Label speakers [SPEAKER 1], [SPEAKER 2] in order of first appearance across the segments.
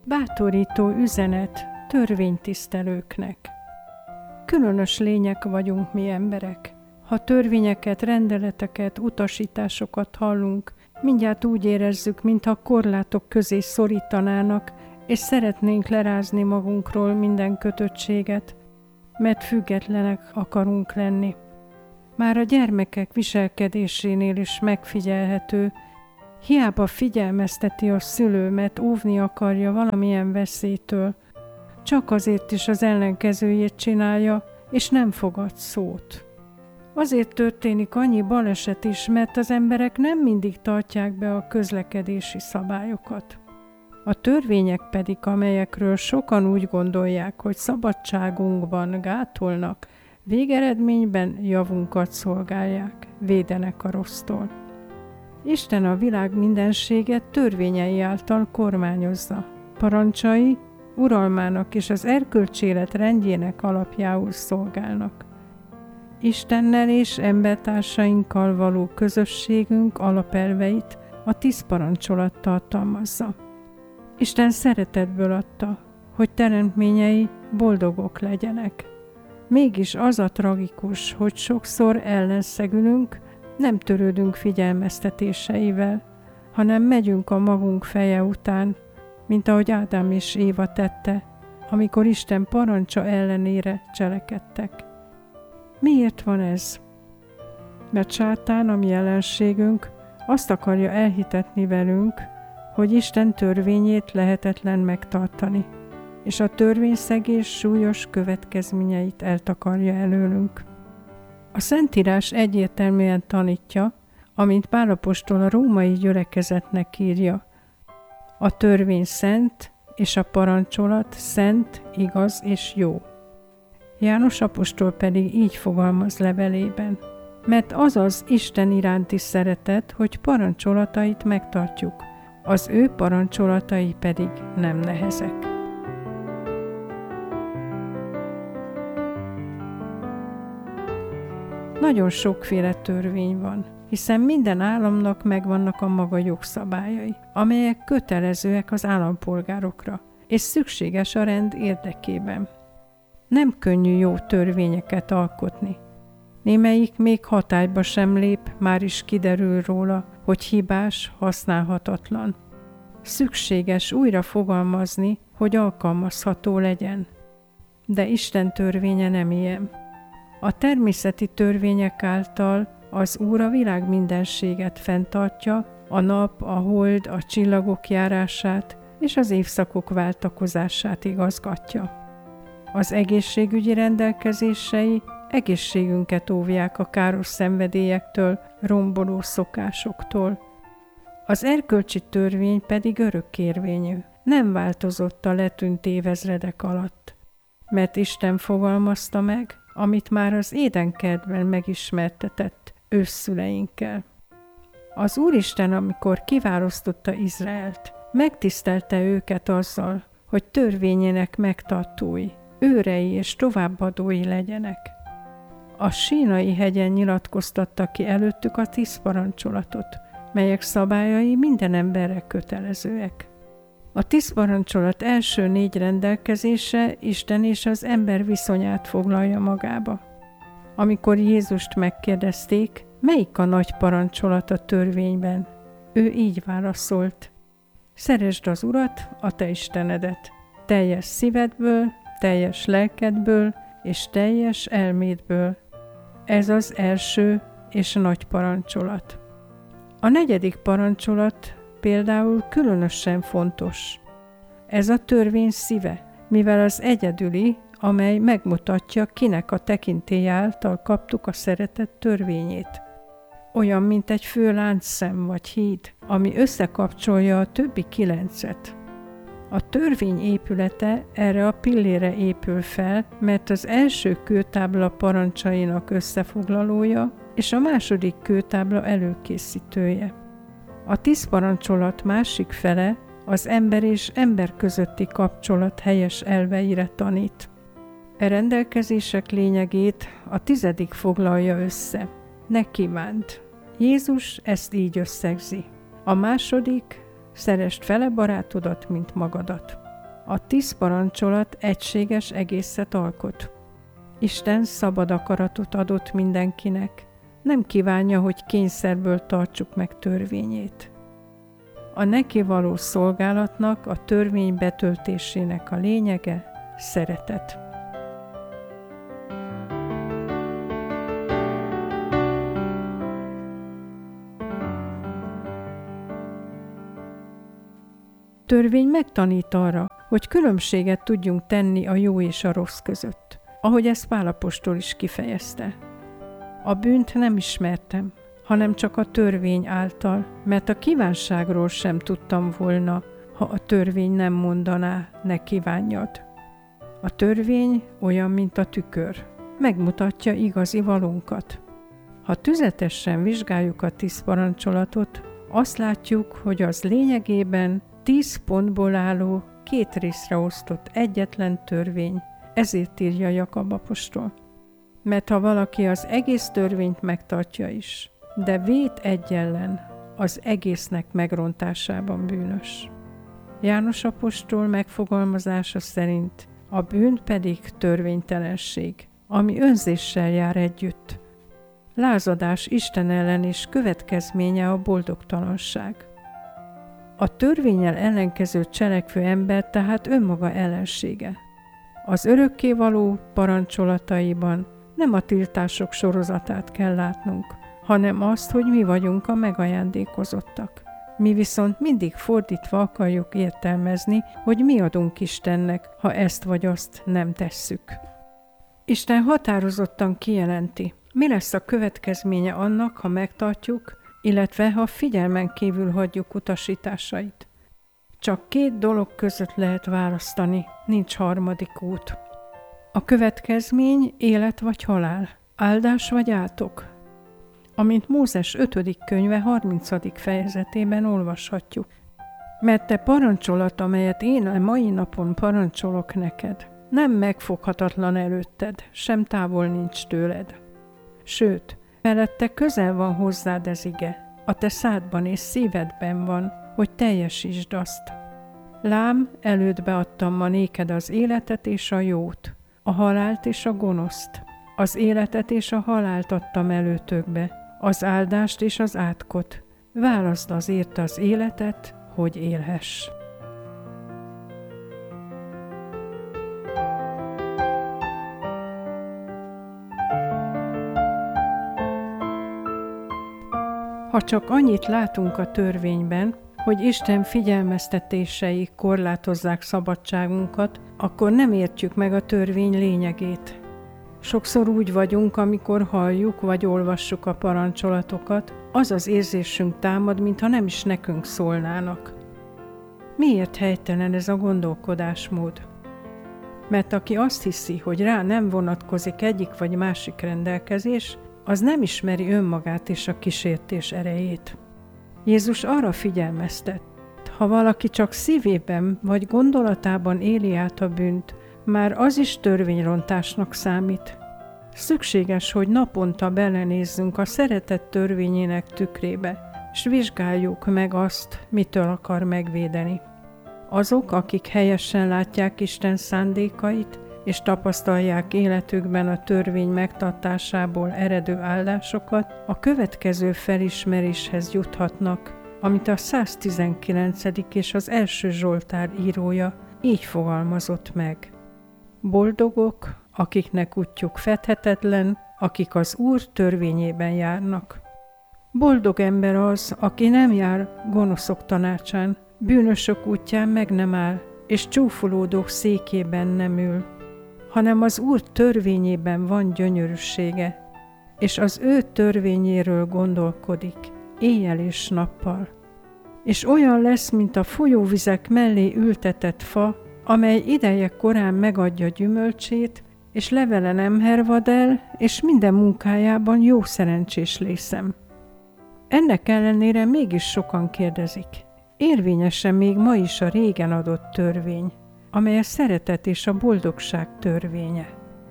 [SPEAKER 1] Bátorító üzenet törvénytisztelőknek. Különös lények vagyunk mi emberek. Ha törvényeket, rendeleteket, utasításokat hallunk, mindjárt úgy érezzük, mintha korlátok közé szorítanának, és szeretnénk lerázni magunkról minden kötöttséget, mert függetlenek akarunk lenni. Már a gyermekek viselkedésénél is megfigyelhető, hiába figyelmezteti a szülő, mert óvni akarja valamilyen veszélytől, csak azért is az ellenkezőjét csinálja, és nem fogad szót. Azért történik annyi baleset is, mert az emberek nem mindig tartják be a közlekedési szabályokat. A törvények pedig, amelyekről sokan úgy gondolják, hogy szabadságunkban gátolnak, végeredményben javunkat szolgálják, védenek a rossztól. Isten a világ mindenséget törvényei által kormányozza. Parancsai uralmának és az erkölcsélet rendjének alapjául szolgálnak. Istennel és embertársainkkal való közösségünk alapelveit a 10 parancsolat tartalmazza. Isten szeretetből adta, hogy teremtményei boldogok legyenek. Mégis az a tragikus, hogy sokszor ellenszegülünk, nem törődünk figyelmeztetéseivel, hanem megyünk a magunk feje után, mint ahogy Ádám és Éva tette, amikor Isten parancsa ellenére cselekedtek. Miért van ez? Mert sátán, a mi ellenségünk, azt akarja elhitetni velünk, hogy Isten törvényét lehetetlen megtartani, és a törvényszegés súlyos következményeit eltakarja előlünk. A Szentírás egyértelműen tanítja, amint Pál apostol a római gyülekezetnek írja: a törvény szent, és a parancsolat szent, igaz és jó. János apostol pedig így fogalmaz levelében: mert az az Isten iránti szeretet, hogy parancsolatait megtartjuk, az ő parancsolatai pedig nem nehezek. Nagyon sokféle törvény van, hiszen minden államnak megvannak a maga jogszabályai, amelyek kötelezőek az állampolgárokra, és szükséges a rend érdekében. Nem könnyű jó törvényeket alkotni. Némelyik még hatályba sem lép, már is kiderül róla, hogy hibás, használhatatlan. Szükséges újra fogalmazni, hogy alkalmazható legyen. De Isten törvénye nem ilyen. A természeti törvények által az Úr a világ mindenséget fenntartja, a nap, a hold, a csillagok járását és az évszakok váltakozását igazgatja. Az egészségügyi rendelkezései egészségünket óvják a káros szenvedélyektől, romboló szokásoktól. Az erkölcsi törvény pedig örökkérvényű, nem változott a letűnt évezredek alatt, mert Isten fogalmazta meg, amit már az Édenkertben megismertetett ősszüleinkkel. Az Úristen, amikor kiválasztotta Izraelt, megtisztelte őket azzal, hogy törvényének megtartói, őrei és továbbadói legyenek. A Sínai hegyen nyilatkoztatta ki előttük a 10 parancsolatot, melyek szabályai minden emberre kötelezőek. A 10 parancsolat első 4 rendelkezése Isten és az ember viszonyát foglalja magába. Amikor Jézust megkérdezték, melyik a nagy parancsolat a törvényben, ő így válaszolt: szeresd az Urat, a te Istenedet, teljes szívedből, teljes lelkedből és teljes elmédből. Ez az első és nagy parancsolat. A 4. parancsolat például különösen fontos. Ez a törvény szíve, mivel az egyedüli, amely megmutatja, kinek a tekintélye által kaptuk a szeretet törvényét. Olyan, mint egy fő láncszem vagy híd, ami összekapcsolja a többi 9-et. A törvény épülete erre a pillére épül fel, mert az első kőtábla parancsainak összefoglalója, és a második kőtábla előkészítője. A 10 parancsolat másik fele az ember és ember közötti kapcsolat helyes elveire tanít. E rendelkezések lényegét a 10. foglalja össze. Ne kívánd. Jézus ezt így összegzi. A második: szeresd fele barátodat, mint magadat. A 10 parancsolat egységes egészet alkot. Isten szabad akaratot adott mindenkinek. Nem kívánja, hogy kényszerből tartsuk meg törvényét. A neki való szolgálatnak, a törvény betöltésének a lényege szeretet. Törvény megtanít arra, hogy különbséget tudjunk tenni a jó és a rossz között, ahogy ezt Pál apostol is kifejezte. A bűnt nem ismertem, hanem csak a törvény által, mert a kívánságról sem tudtam volna, ha a törvény nem mondaná, ne kívánjad. A törvény olyan, mint a tükör, megmutatja igazi valónkat. Ha tüzetesen vizsgáljuk a 10 parancsolatot, azt látjuk, hogy az lényegében 10 pontból álló, 2 részre osztott egyetlen törvény, ezért írja Jakab apostol. Mert ha valaki az egész törvényt megtartja is, de vét egy ellen, az egésznek megrontásában bűnös. János apostol megfogalmazása szerint a bűn pedig törvénytelenség, ami önzéssel jár együtt. Lázadás Isten ellen és következménye a boldogtalanság. A törvénnyel ellenkező cselekvő ember tehát önmaga ellensége. Az örökkévaló parancsolataiban nem a tiltások sorozatát kell látnunk, hanem azt, hogy mi vagyunk a megajándékozottak. Mi viszont mindig fordítva akarjuk értelmezni, hogy mi adunk Istennek, ha ezt vagy azt nem tesszük. Isten határozottan kijelenti, mi lesz a következménye annak, ha megtartjuk, illetve ha figyelmen kívül hagyjuk utasításait. Csak 2 dolog között lehet választani, nincs harmadik út. A következmény élet vagy halál, áldás vagy átok. Amint Mózes 5. könyve 30. fejezetében olvashatjuk. Mert te parancsolat, amelyet én a mai napon parancsolok neked, nem megfoghatatlan előtted, sem távol nincs tőled. Sőt, mellette közel van hozzád ez ige, a te szádban és szívedben van, hogy teljesítsd azt. Lám, elődbe adtam ma néked az életet és a jót, a halált és a gonoszt. Az életet és a halált adtam előtökbe, az áldást és az átkot. Válaszd azért az életet, hogy élhess. Ha csak annyit látunk a törvényben, hogy Isten figyelmeztetései korlátozzák szabadságunkat, akkor nem értjük meg a törvény lényegét. Sokszor úgy vagyunk, amikor halljuk vagy olvassuk a parancsolatokat, az az érzésünk támad, mintha nem is nekünk szólnának. Miért helytelen ez a gondolkodásmód? Mert aki azt hiszi, hogy rá nem vonatkozik egyik vagy másik rendelkezés, az nem ismeri önmagát és a kísértés erejét. Jézus arra figyelmeztet, ha valaki csak szívében vagy gondolatában éli át a bűnt, már az is törvényrontásnak számít. Szükséges, hogy naponta belenézzünk a szeretet törvényének tükrébe, és vizsgáljuk meg azt, mitől akar megvédeni. Azok, akik helyesen látják Isten szándékait, és tapasztalják életükben a törvény megtartásából eredő áldásokat, a következő felismeréshez juthatnak, amit a 119. és az 1. Zsoltár írója így fogalmazott meg. Boldogok, akiknek útjuk fedhetetlen, akik az Úr törvényében járnak. Boldog ember az, aki nem jár gonoszok tanácsán, bűnösök útján meg nem áll, és csúfolódók székében nem ül, hanem az Úr törvényében van gyönyörűsége, és az ő törvényéről gondolkodik, éjjel és nappal. És olyan lesz, mint a folyóvizek mellé ültetett fa, amely ideje korán megadja gyümölcsét, és levele nem hervad el, és minden munkájában jó szerencsés lészem. Ennek ellenére mégis sokan kérdezik, érvényes-e még ma is a régen adott törvény, amely a szeretet és a boldogság törvénye?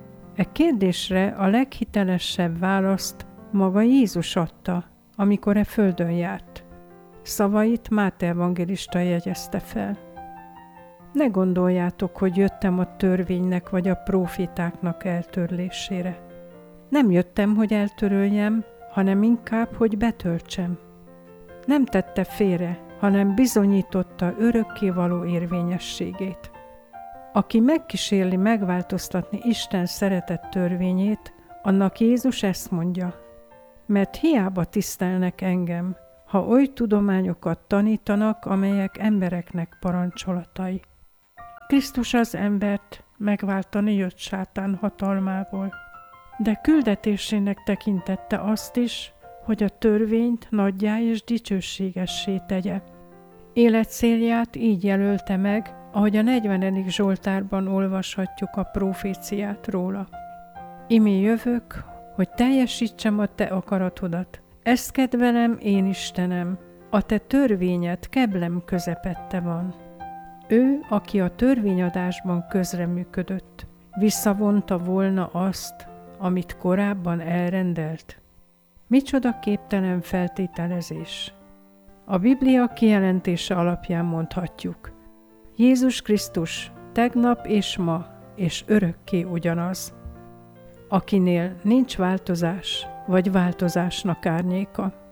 [SPEAKER 1] E kérdésre a leghitelesebb választ maga Jézus adta, amikor e földön járt. Szavait Máté evangélista jegyezte fel. Ne gondoljátok, hogy jöttem a törvénynek vagy a prófétáknak eltörlésére. Nem jöttem, hogy eltöröljem, hanem inkább, hogy betöltsem. Nem tette félre, hanem bizonyította örökkévaló érvényességét. Aki megkísérli megváltoztatni Isten szeretett törvényét, annak Jézus ezt mondja: mert hiába tisztelnek engem, ha oly tudományokat tanítanak, amelyek embereknek parancsolatai. Krisztus az embert megváltani jött sátán hatalmából, de küldetésének tekintette azt is, hogy a törvényt nagyjá és dicsőségessé tegye. Életcélját így jelölte meg, ahogy a 40. Zsoltárban olvashatjuk a proféciát róla. Imé jövök, hogy teljesítsem a te akaratodat. Ezt kedvelem, én Istenem, a te törvényed keblem közepette van. Ő, aki a törvényadásban közreműködött, visszavonta volna azt, amit korábban elrendelt. Micsoda képtelen feltételezés! A Biblia kijelentése alapján mondhatjuk: Jézus Krisztus tegnap és ma és örökké ugyanaz, akinél nincs változás vagy változásnak árnyéka.